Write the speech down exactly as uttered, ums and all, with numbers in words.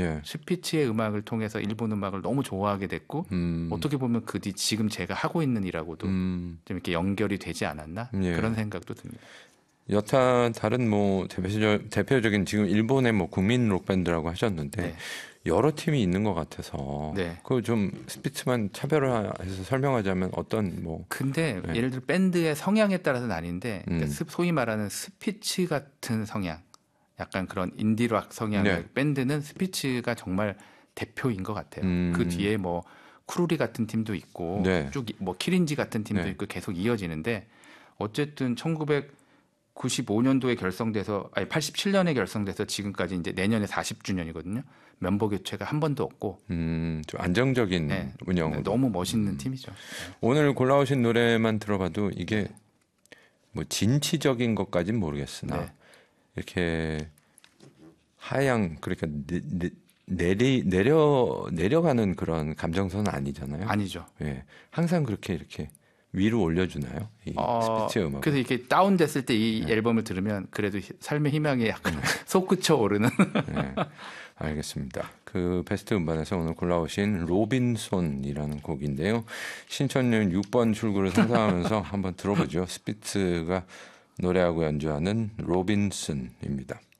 예. 슈피츠의 음악을 통해서 일본 음악을 너무 좋아하게 됐고 음. 어떻게 보면 그 뒤 지금 제가 하고 있는 일하고도 음. 좀 이렇게 연결이 되지 않았나 예. 그런 생각도 듭니다. 여타 다른 뭐 대표적, 대표적인 지금 일본의 뭐 국민 록 밴드라고 하셨는데 네. 여러 팀이 있는 것 같아서 네. 그거 좀 스피츠만 차별화해서 설명하자면 어떤 뭐 근데 네. 예를 들어 밴드의 성향에 따라서는 아닌데 음. 그러니까 소위 말하는 스피츠 같은 성향, 약간 그런 인디락 성향의 네. 밴드는 스피츠가 정말 대표인 것 같아요. 음. 그 뒤에 뭐 쿠루리 같은 팀도 있고 네. 쭉 뭐 키린지 같은 팀도 네. 있고 계속 이어지는데 어쨌든 천구백구십오 년도에 결성돼서 아니 팔십칠 년에 결성돼서 지금까지 이제 내년에 사십 주년이거든요. 멤버 교체가 한 번도 없고 음, 좀 안정적인 네. 운영으로. 너무 멋있는 음. 팀이죠. 오늘 골라오신 노래만 들어봐도 이게 뭐 진취적인 것까진 모르겠으나 네. 이렇게 하향 그러니까 내, 내, 내리 내려 내려가는 그런 감정선은 아니잖아요. 아니죠. 예, 항상 그렇게 이렇게 위로 올려주나요? 이 어, 스피츠 음악. 그래서 이렇게 다운됐을 때 이 네. 앨범을 들으면 그래도 희- 삶의 희망이 약간 솟구쳐 오르는. 네, 알겠습니다. 그 베스트 음반에서 오늘 골라오신 로빈손이라는 곡인데요. 신천년 육 번 출구를 상상하면서 한번 들어보죠. 스피츠가 노래하고 연주하는 로빈슨입니다.